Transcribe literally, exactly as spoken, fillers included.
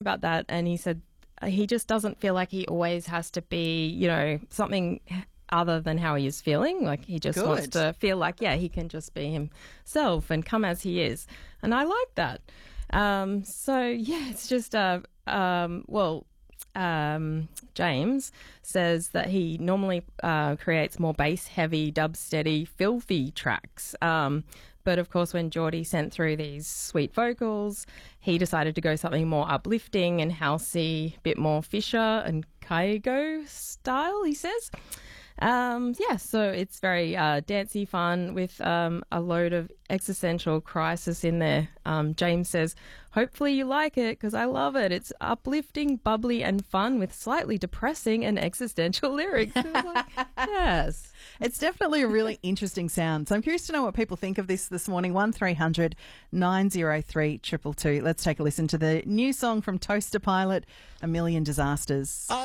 about that, and he said he just doesn't feel like he always has to be, you know, something other than how he is feeling. Like he just Good. wants to feel like, yeah, he can just be himself and come as he is. And I like that. Um, so, yeah, it's just, uh, um, well, um, James says that he normally uh, creates more bass-heavy, dub-steady, filthy tracks. Um, but, of course, when Geordie sent through these sweet vocals, he decided to go something more uplifting and housey, a bit more Fisher and Kygo style, he says. Um, yeah, so it's very uh, dancey fun with um, a load of existential crisis in there. Um, James says, hopefully you like it because I love it. It's uplifting, bubbly and fun with slightly depressing and existential lyrics. Like, yes. It's definitely a really interesting sound. So I'm curious to know what people think of this this morning. one three hundred nine oh three two two two. Let's take a listen to the new song from Toaster Pilot, A Million Disasters.